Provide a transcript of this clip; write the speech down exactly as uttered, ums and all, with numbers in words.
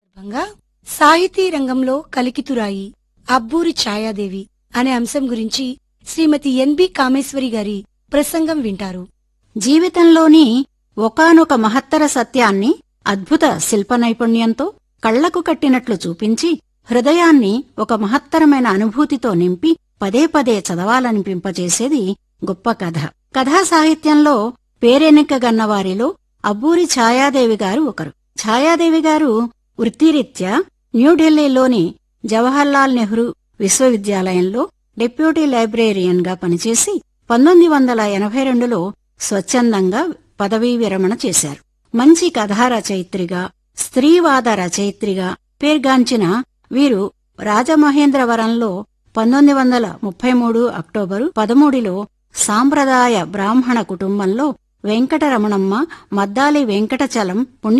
సందర్భంగా సాహితీ రంగంలో కలికితురాయి అబ్బూరి ఛాయాదేవి అనే అంశం గురించి శ్రీమతి ఎన్బి కామేశ్వరి గారి ప్రసంగం వింటారు. జీవితంలోని ఒకానొక మహత్తర సత్యాన్ని అద్భుత శిల్ప నైపుణ్యంతో కళ్లకు కట్టినట్లు చూపించి హృదయాన్ని ఒక మహత్తరమైన అనుభూతితో నింపి పదే పదే చదవాలనిపింపచేసేది గొప్ప కథ. కథా సాహిత్యంలో పేరెన్నికగన్నవారిలో అబ్బూరి ఛాయాదేవి గారు ఒకరు. ఛాయాదేవి గారు వృత్తిరీత్యా న్యూఢిల్లీలోని జవహర్లాల్ నెహ్రూ విశ్వవిద్యాలయంలో డెప్యూటీ లైబ్రేరియన్ గా పనిచేసి పంతొమ్మిది వందల ఎనభై రెండులో స్వచ్ఛందంగా పదవీ విరమణ చేశారు. మంచి కథా రచయిత్రిగా, స్త్రీవాద రచయిత్రిగా పేర్గాంచిన వీరు రాజమహేంద్రవరంలో పంతొమ్మిది వందల ముప్పై మూడు అక్టోబరు పదమూడులో సాంప్రదాయ బ్రాహ్మణ కుటుంబంలో వెంకటరమణమ్మ, మద్దాలి వెంకటచలం పుణ్య